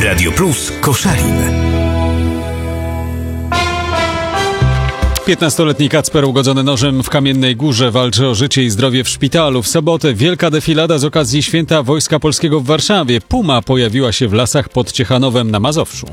Radio Plus Koszalin. 15-letni Kacper ugodzony nożem w Kamiennej Górze walczy o życie i zdrowie w szpitalu. W sobotę wielka defilada z okazji Święta Wojska Polskiego w Warszawie. Puma pojawiła się w lasach pod Ciechanowem na Mazowszu.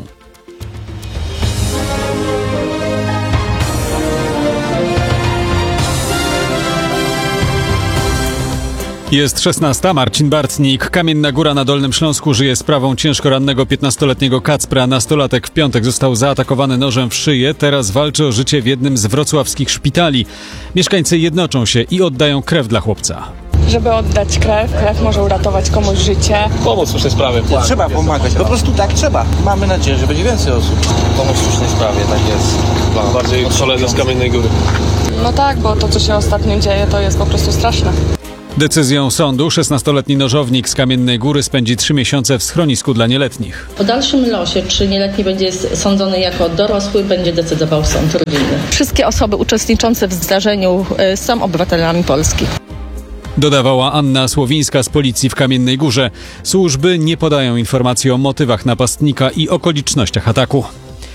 Jest 16. Marcin Bartnik. Kamienna Góra na Dolnym Śląsku żyje sprawą ciężko rannego 15-letniego Kacpra. Nastolatek w piątek został zaatakowany nożem w szyję. Teraz walczy o życie w jednym z wrocławskich szpitali. Mieszkańcy jednoczą się i oddają krew dla chłopca. Żeby oddać krew może uratować komuś życie. Pomóc w słusznej sprawie. Trzeba pomagać, po prostu tak trzeba. Mamy nadzieję, że będzie więcej osób. Pomóc w słusznej sprawie, tak jest. Bardziej koledzy z Kamiennej Góry. No tak, bo to, co się ostatnio dzieje, to jest po prostu straszne. Decyzją sądu 16-letni nożownik z Kamiennej Góry spędzi 3 miesiące w schronisku dla nieletnich. O dalszym losie, czy nieletni będzie sądzony jako dorosły, będzie decydował sąd rodzinny. Wszystkie osoby uczestniczące w zdarzeniu są obywatelami Polski. Dodawała Anna Słowińska z policji w Kamiennej Górze. Służby nie podają informacji o motywach napastnika i okolicznościach ataku.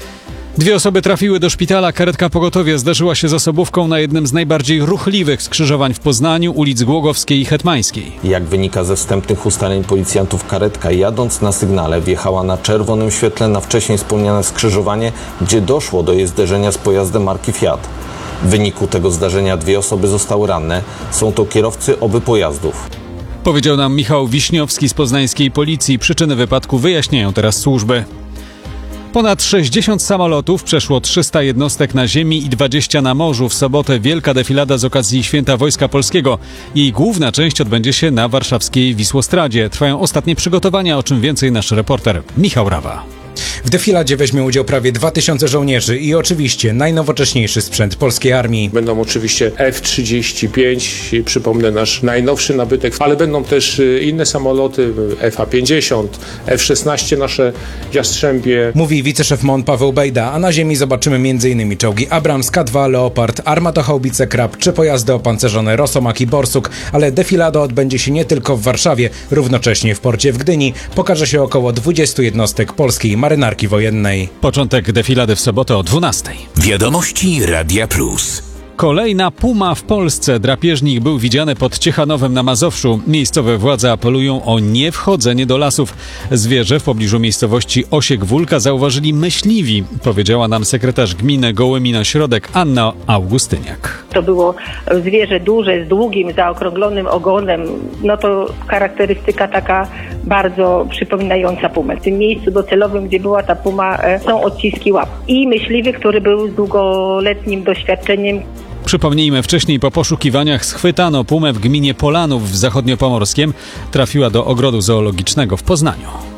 2 osoby trafiły do szpitala. Karetka pogotowia zderzyła się z osobówką na jednym z najbardziej ruchliwych skrzyżowań w Poznaniu, ulic Głogowskiej i Hetmańskiej. Jak wynika ze wstępnych ustaleń policjantów, karetka jadąc na sygnale wjechała na czerwonym świetle na wcześniej wspomniane skrzyżowanie, gdzie doszło do jej zderzenia z pojazdem marki Fiat. W wyniku tego zdarzenia 2 osoby zostały ranne. Są to kierowcy obu pojazdów. Powiedział nam Michał Wiśniowski z poznańskiej policji. Przyczyny wypadku wyjaśniają teraz służby. Ponad 60 samolotów, przeszło 300 jednostek na ziemi i 20 na morzu. W sobotę wielka defilada z okazji Święta Wojska Polskiego. Jej główna część odbędzie się na warszawskiej Wisłostradzie. Trwają ostatnie przygotowania, o czym więcej nasz reporter Michał Rawa. W defiladzie weźmie udział prawie 2000 żołnierzy i oczywiście najnowocześniejszy sprzęt polskiej armii. Będą oczywiście F-35, przypomnę nasz najnowszy nabytek, ale będą też inne samoloty, F-50, F-16 nasze Jastrzębie. Mówi wiceszef MON Paweł Bejda, a na ziemi zobaczymy m.in. czołgi Abrams, K2, Leopard, armatochaubice Krab czy pojazdy opancerzone Rosomak i Borsuk, ale defilada odbędzie się nie tylko w Warszawie, równocześnie w porcie w Gdyni pokaże się około 20 jednostek polskiej marynarki wojennej. Początek defilady w sobotę o 12:00. Wiadomości Radia Plus. Kolejna puma w Polsce. Drapieżnik był widziany pod Ciechanowem na Mazowszu. Miejscowe władze apelują o niewchodzenie do lasów. Zwierzę w pobliżu miejscowości Osiek-Wólka zauważyli myśliwi, powiedziała nam sekretarz gminy Gołębino-Środek Anna Augustyniak. To było zwierzę duże, z długim, zaokrąglonym ogonem. No to charakterystyka taka bardzo przypominająca pumę. W tym miejscu docelowym, gdzie była ta puma, są odciski łap. I myśliwy, który był z długoletnim doświadczeniem. Przypomnijmy, wcześniej po poszukiwaniach schwytano pumę w gminie Polanów w Zachodniopomorskiem. Trafiła do ogrodu zoologicznego w Poznaniu.